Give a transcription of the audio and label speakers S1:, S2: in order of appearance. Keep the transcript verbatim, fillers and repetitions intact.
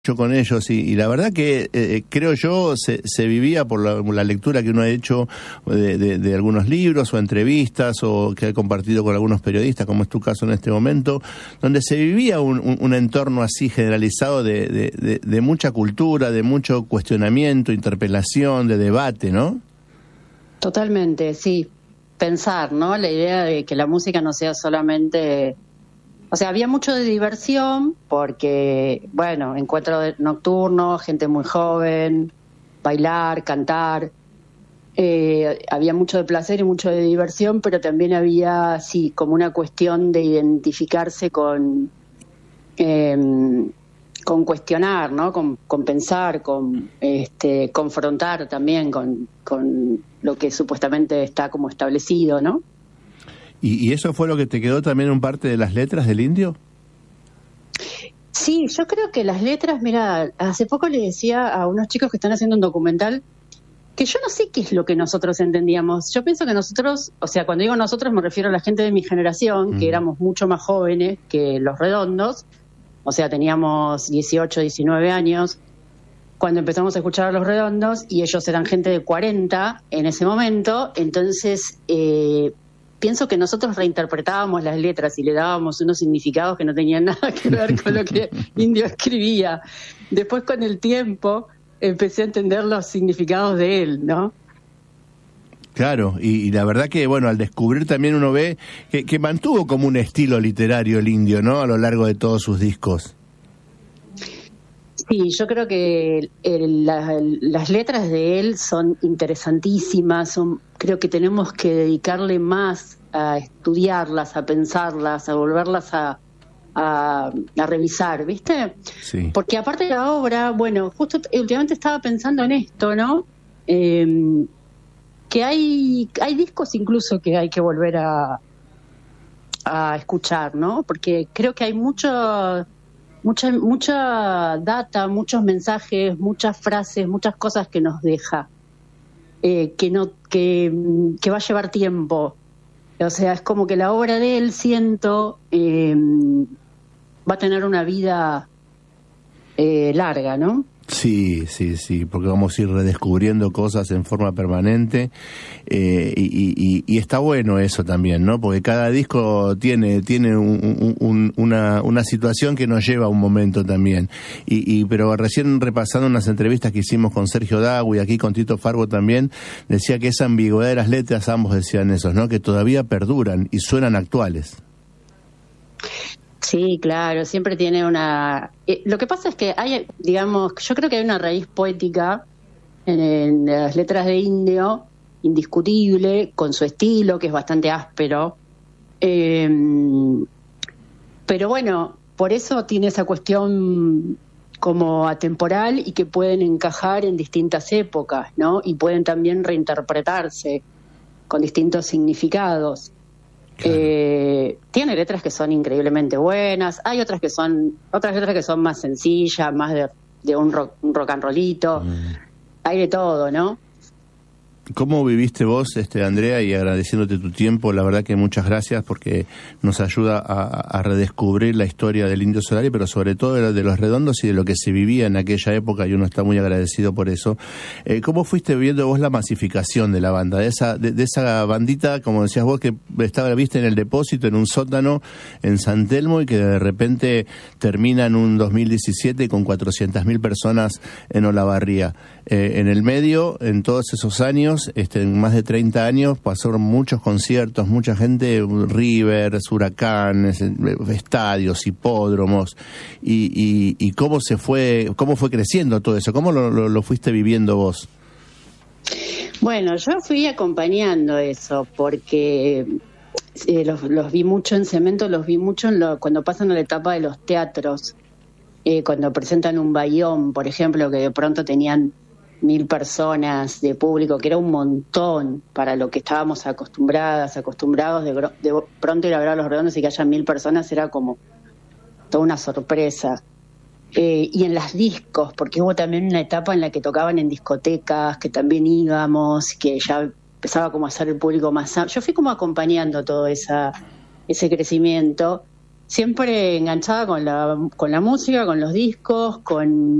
S1: con ellos y, y la verdad que eh, creo yo se, se vivía por la, la lectura que uno ha hecho de, de, de algunos libros o entrevistas o que ha compartido con algunos periodistas, como es tu caso en este momento, donde se vivía un, un, un entorno así generalizado de, de, de, de mucha cultura, de mucho cuestionamiento, interpelación, de debate, ¿no?
S2: Totalmente, sí. Pensar, ¿no? La idea de que la música no sea solamente... O sea, había mucho de diversión porque, bueno, encuentros nocturnos, gente muy joven, bailar, cantar. Eh, había mucho de placer y mucho de diversión, pero también había, sí, como una cuestión de identificarse con, eh, con cuestionar, ¿no? Con, con pensar, con este, confrontar también con, con lo que supuestamente está como establecido, ¿no?
S1: ¿Y, ¿Y eso fue lo que te quedó también en parte de las letras del Indio?
S2: Sí, yo creo que las letras, mira, hace poco le decía a unos chicos que están haciendo un documental que yo no sé qué es lo que nosotros entendíamos. Yo pienso que nosotros, o sea, cuando digo nosotros me refiero a la gente de mi generación, mm. que éramos mucho más jóvenes que los Redondos, o sea, teníamos dieciocho, diecinueve años cuando empezamos a escuchar a los Redondos y ellos eran gente de cuarenta en ese momento, entonces... Eh, pienso que nosotros reinterpretábamos las letras y le dábamos unos significados que no tenían nada que ver con lo que Indio escribía. Después, con el tiempo, empecé a entender los significados de él, ¿no?
S1: Claro, y, y la verdad que, bueno, al descubrir también uno ve que, que mantuvo como un estilo literario el Indio, ¿no? A lo largo de todos sus discos.
S2: Sí, yo creo que el, la, las letras de él son interesantísimas, son, creo que tenemos que dedicarle más a estudiarlas, a pensarlas, a volverlas a, a, a revisar, ¿viste?
S1: Sí.
S2: Porque aparte de la obra, bueno, justo últimamente estaba pensando en esto, ¿no? Eh, que hay, hay discos incluso que hay que volver a, a escuchar, ¿no? Porque creo que hay mucho... Mucha, mucha data, muchos mensajes, muchas frases, muchas cosas que nos deja, eh, que no, que, que va a llevar tiempo. O sea, es como que la obra de él, siento, eh, va a tener una vida eh, larga, ¿no?
S1: Sí, sí, sí, porque vamos a ir redescubriendo cosas en forma permanente eh, y, y, y está bueno eso también, ¿no? Porque cada disco tiene tiene un, un, una, una situación que nos lleva a un momento también. Y, y pero recién repasando unas entrevistas que hicimos con Sergio Dagu y aquí con Tito Fargo también, decía que esa ambigüedad de las letras, ambos decían eso, ¿no? Que todavía perduran y suenan actuales.
S2: Sí, claro, siempre tiene una... Eh, lo que pasa es que hay, digamos, yo creo que hay una raíz poética en, en las letras de Indio, indiscutible, con su estilo, que es bastante áspero. Eh, pero bueno, por eso tiene esa cuestión como atemporal y que pueden encajar en distintas épocas, ¿no? Y pueden también reinterpretarse con distintos significados. Claro. Eh, tiene letras que son increíblemente buenas, hay otras que son otras letras que son más sencillas, más de, de un, rock, un rock and rollito, mm. hay de todo, ¿no?
S1: ¿Cómo viviste vos, este Andrea, y agradeciéndote tu tiempo? La verdad que muchas gracias porque nos ayuda a, a redescubrir la historia del Indio Solari, pero sobre todo de, de los Redondos y de lo que se vivía en aquella época, y uno está muy agradecido por eso. Eh, ¿Cómo fuiste viendo vos la masificación de la banda, de esa de, de esa bandita, como decías vos, que estaba, viste, en el depósito, en un sótano en San Telmo, y que de repente termina en un dos mil diecisiete con cuatrocientas mil personas en Olavarría? Eh, en el medio, en todos esos años, Este, en más de treinta años, pasaron muchos conciertos, mucha gente, Rivers, huracanes, estadios, hipódromos, y, y, y cómo se fue, cómo fue creciendo todo eso, cómo lo, lo, lo fuiste viviendo vos.
S2: Bueno, yo fui acompañando eso, porque eh, los, los vi mucho en Cemento, los vi mucho en lo, cuando pasan a la etapa de los teatros, eh, cuando presentan un bayón, por ejemplo, que de pronto tenían mil personas de público, que era un montón para lo que estábamos acostumbradas, acostumbrados de, de pronto ir a ver a los Redondos y que haya mil personas era como toda una sorpresa. Eh, y en las discos, porque hubo también una etapa en la que tocaban en discotecas, que también íbamos, que ya empezaba como a ser el público más... Yo fui como acompañando todo esa, ese crecimiento. siempre enganchada con la, con la música, con los discos, con